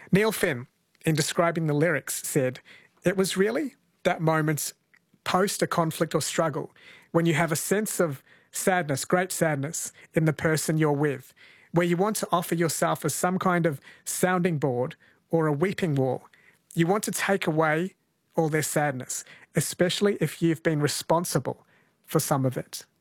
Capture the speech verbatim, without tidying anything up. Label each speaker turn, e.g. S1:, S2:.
S1: Neil Finn, in describing the lyrics, said, "It was really that moment post a conflict or struggle when you have a sense of sadness, great sadness, in the person you're with, where you want to offer yourself as some kind of sounding board or a weeping wall. You want to take away all their sadness, especially if you've been responsible for some of it."